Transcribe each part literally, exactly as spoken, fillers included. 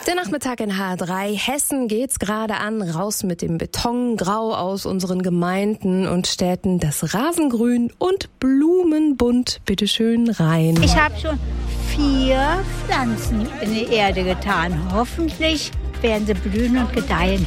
Der Nachmittag in H drei. Hessen geht's gerade an. Raus mit dem Beton, grau aus unseren Gemeinden und Städten. Das Rasengrün und Blumenbunt bitteschön rein. Ich habe schon vier Pflanzen in die Erde getan. Hoffentlich werden sie blühen und gedeihen.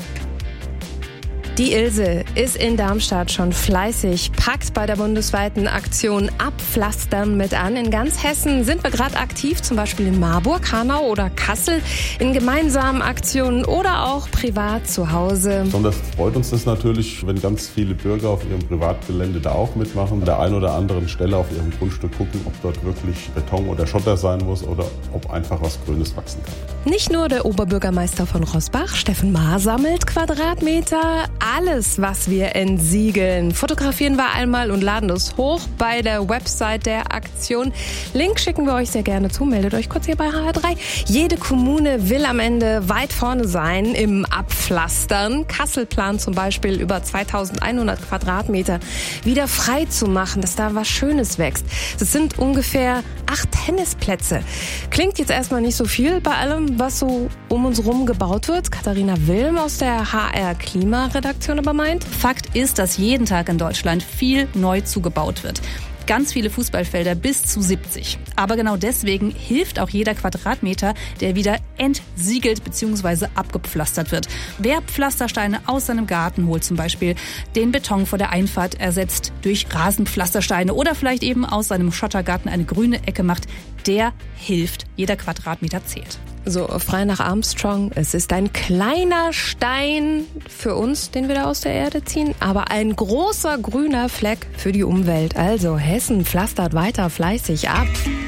Die Ilse ist in Darmstadt schon fleißig, packt bei der bundesweiten Aktion Abpflastern mit an. In ganz Hessen sind wir gerade aktiv, zum Beispiel in Marburg, Hanau oder Kassel, in gemeinsamen Aktionen oder auch privat zu Hause. Besonders freut uns das natürlich, wenn ganz viele Bürger auf ihrem Privatgelände da auch mitmachen, an der einen oder anderen Stelle auf ihrem Grundstück gucken, ob dort wirklich Beton oder Schotter sein muss oder ob einfach was Grünes wachsen kann. Nicht nur der Oberbürgermeister von Roßbach, Steffen Maar, sammelt Quadratmeter. Alles, was wir entsiegeln, fotografieren wir einmal und laden es hoch bei der Website der Aktion. Link schicken wir euch sehr gerne zu. Meldet euch kurz hier bei H drei. Jede Kommune will am Ende weit vorne sein im Abpflastern. Kassel plant zum Beispiel über zweitausendeinhundert Quadratmeter wieder frei zu machen, dass da was Schönes wächst. Das sind ungefähr acht Tennisplätze. Klingt jetzt erstmal nicht so viel bei allem, was so um uns rum gebaut wird. Katharina Wilm aus der H R-Klimaredaktion aber meint. Fakt ist, dass jeden Tag in Deutschland viel neu zugebaut wird. Ganz viele Fußballfelder, bis zu siebzig. Aber genau deswegen hilft auch jeder Quadratmeter, der wieder entsiegelt bzw. abgepflastert wird. Wer Pflastersteine aus seinem Garten holt, zum Beispiel den Beton vor der Einfahrt ersetzt durch Rasenpflastersteine oder vielleicht eben aus seinem Schottergarten eine grüne Ecke macht, der hilft. Jeder Quadratmeter zählt. So, frei nach Armstrong. Es ist ein kleiner Stein für uns, den wir da aus der Erde ziehen, aber ein großer grüner Fleck für die Umwelt. Also Hessen pflastert weiter fleißig ab.